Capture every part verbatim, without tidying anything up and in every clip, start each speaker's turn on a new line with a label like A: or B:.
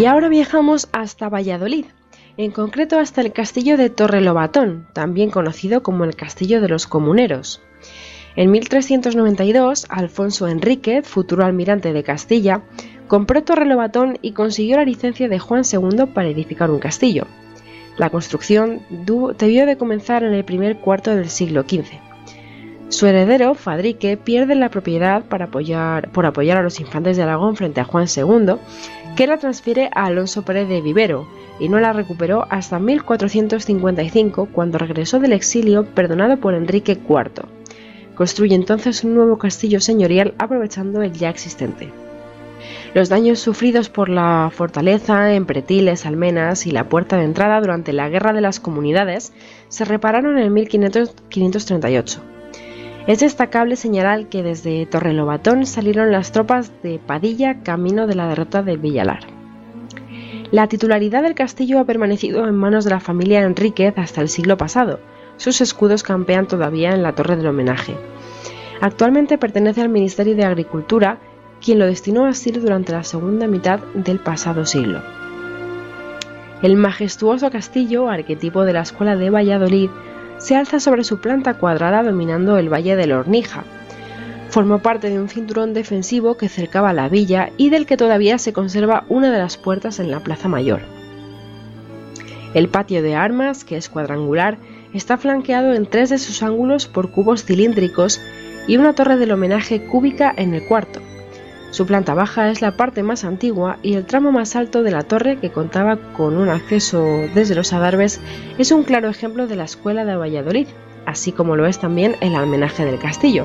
A: Y ahora viajamos hasta Valladolid, en concreto hasta el castillo de Torrelobatón, también conocido como el Castillo de los Comuneros. En mil trescientos noventa y dos, Alfonso Enríquez, futuro almirante de Castilla, compró Torrelobatón y consiguió la licencia de Juan segundo para edificar un castillo. La construcción debió de comenzar en el primer cuarto del siglo quince. Su heredero, Fadrique, pierde la propiedad para apoyar, por apoyar a los infantes de Aragón frente a Juan segundo, que la transfiere a Alonso Pérez de Vivero, y no la recuperó hasta mil cuatrocientos cincuenta y cinco, cuando regresó del exilio perdonado por Enrique cuarto. Construye entonces un nuevo castillo señorial aprovechando el ya existente. Los daños sufridos por la fortaleza en pretiles, almenas y la puerta de entrada durante la Guerra de las Comunidades se repararon en mil quinientos treinta y ocho. Es destacable señalar que desde Torrelobatón salieron las tropas de Padilla camino de la derrota de Villalar. La titularidad del castillo ha permanecido en manos de la familia Enríquez hasta el siglo pasado. Sus escudos campean todavía en la torre del homenaje. Actualmente pertenece al Ministerio de Agricultura, quien lo destinó a asilo durante la segunda mitad del pasado siglo. El majestuoso castillo, arquetipo de la Escuela de Valladolid, se alza sobre su planta cuadrada dominando el valle de la Hornija. Formó parte de un cinturón defensivo que cercaba la villa y del que todavía se conserva una de las puertas en la Plaza Mayor. El patio de armas, que es cuadrangular, está flanqueado en tres de sus ángulos por cubos cilíndricos y una torre del homenaje cúbica en el cuarto. Su planta baja es la parte más antigua y el tramo más alto de la torre, que contaba con un acceso desde los adarves, es un claro ejemplo de la Escuela de Valladolid, así como lo es también el almenaje del castillo.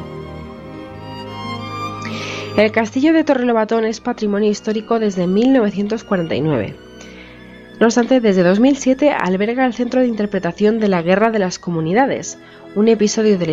A: El castillo de Torrelobatón es patrimonio histórico desde mil novecientos cuarenta y nueve. No obstante, desde dos mil siete alberga el Centro de Interpretación de la Guerra de las Comunidades, un episodio de la